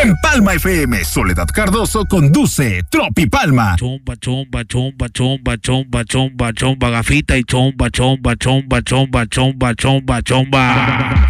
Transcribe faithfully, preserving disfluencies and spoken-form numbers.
En Palma F M, Soledad Cardoso conduce Tropipalma. Chomba, chomba, chomba, chomba, chomba, chomba, chomba, gafita y chomba, chomba, chomba, chomba, chomba, chomba, chomba.